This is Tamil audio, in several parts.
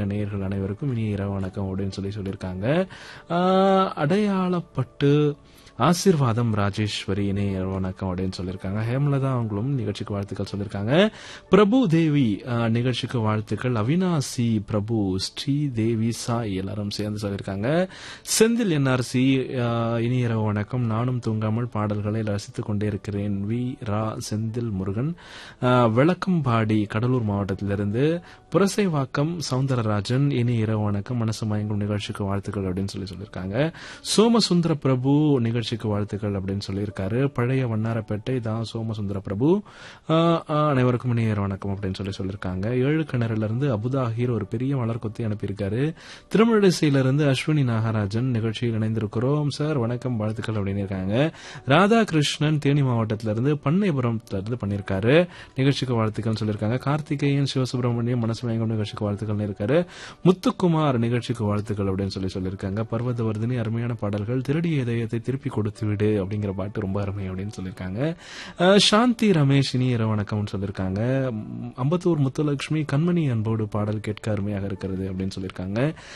நேயர்கள் அனைவருக்கும் இனி இரவு வணக்கம் அப்படின்னு சொல்லியிருக்காங்க. அடையாளப்பட்டு ஆசீர்வாதம் ராஜேஸ்வரி இணைய வணக்கம் அப்படின்னு சொல்லியிருக்காங்க. ஹேமலதா அவங்களும் நிகழ்ச்சிக்கு வாழ்த்துக்கள் சொல்லியிருக்காங்க. பிரபு தேவி நிகழ்ச்சிக்கு வாழ்த்துக்கள். அவினாசி பிரபு ஸ்ரீதேவி சாய் எல்லாரும் சேர்ந்து சொல்லியிருக்காங்க. செந்தில் என்ஆர்சி இனிய இரவு வணக்கம். நானும் தூங்காமல் பாடல்களை ரசித்துக் கொண்டே இருக்கிறேன். வி ரா செந்தில் முருகன் விளக்கம்பாடி கடலூர் மாவட்டத்திலிருந்து. புரசைவாக்கம் சவுந்தரராஜன் இனிய இரவு வணக்கம். மனசு மயங்கும் நிகழ்ச்சிக்கு வாழ்த்துக்கள் அப்படின்னு சொல்லியிருக்காங்க. சோமசுந்தர பிரபு நிகழ்ச்சிக்கு வாழ்த்துக்கள் அப்படின்னு சொல்லியிருக்காரு. பழைய வண்ணாரப்பேட்டை தான் சோமசுந்தர பிரபு அனைவருக்கும் இனிய வணக்கம் அப்படின்னு சொல்லியிருக்காங்க. 7 கிணறிலிருந்து அபுதாஹிர் ஒரு பெரிய மலர் கொத்தி அனுப்பியிருக்காரு. திருமழிசையிலிருந்து அஸ்வினி நாகராஜன் நிகழ்ச்சியில் இணைந்திருக்கிறோம் சார் வணக்கம் வாழ்த்துக்கள் அப்படின்னு இருக்காங்க. ராதாகிருஷ்ணன் தேனி மாவட்டத்திலிருந்து பண்ணைபுரத்திலிருந்து பண்ணியிருக்காரு. நிகழ்ச்சிக்கு வாழ்த்துக்கள் சொல்லியிருக்காங்க. கார்த்திகேயன் சிவசுப்ரமணியம் மனசு மயங்கும் நிகழ்ச்சிக்கு வாழ்த்துக்கள் இருக்காரு. முத்துக்குமார் நிகழ்ச்சிக்கு வாழ்த்துக்கள் அப்படின்னு சொல்லியிருக்காங்க. பர்வதவர்தினி அருமையான பாடல்கள். திருடிய இதயத்தை திருப்பி கொடுத்து விடு அப்படிங்கிற பாட்டு ரொம்ப அருமை அப்படின்னு சொல்லியிருக்காங்க. சாந்தி ரமேஷ் இனி இரவு வணக்கம் சொல்லியிருக்காங்க. அம்பத்தூர் முத்துலட்சுமி கண்மணி அன்போடு பாடல் கேட்க அருமையாக இருக்கிறது அப்படின்னு சொல்லியிருக்காங்க.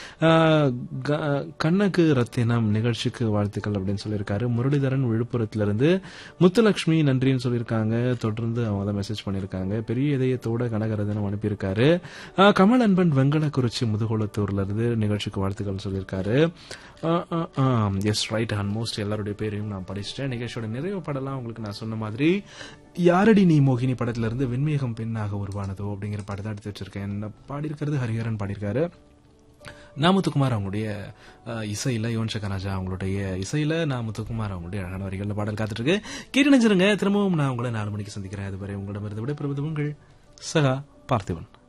கண்ணகு ரத்தினம் நிகழ்ச்சிக்கு வாழ்த்துக்கள் அப்படின்னு சொல்லியிருக்காரு. முரளிதரன் விழுப்புரத்திலிருந்து முத்துலட்சுமி நன்றின்னு சொல்லியிருக்காங்க. தொடர்ந்து அவங்க தான் மெசேஜ் பண்ணியிருக்காங்க. பெரிய இதயத்தோட கனகரதனம் அனுப்பியிருக்காரு. கமல் அன்பன் வெங்கடக்குறிச்சி முதுகுளத்தூர்ல இருந்து நிகழ்ச்சிக்கு வாழ்த்துக்கள் சொல்லியிருக்காரு. எஸ் ரைட் ஆல்மோஸ்ட் எல்லாருடைய பேரையும் நான் படிச்சுட்டேன். நிகழ்ச்சியோட நிறைவு படலாம் உங்களுக்கு நான் சொன்ன மாதிரி யாரடி நீ மோகினி படத்துல இருந்து வெண்மேகம் பெண்ணாக உருவானதோ அப்படிங்கிற படத்தை எடுத்து வச்சிருக்கேன். பாடியிருக்கிறது ஹரிஹரன் பாடியிருக்காரு. நாமுத்துக்குமார் அவங்களுடைய இசையில யுவன் சங்கர் ராஜா அவங்களுடைய இசையில நாமுத்துக்குமார் அவங்களுடைய அழகான வரிகள் பாடல் காத்துட்டு இருக்கு. கேட்டு நினைச்சிருங்க. திரும்பவும் நான் உங்களை 4 மணிக்கு சந்திக்கிறேன். அதுவரை உங்களிடமிருந்து விடைபெறுவது உங்கள் சகா பார்த்திபன்.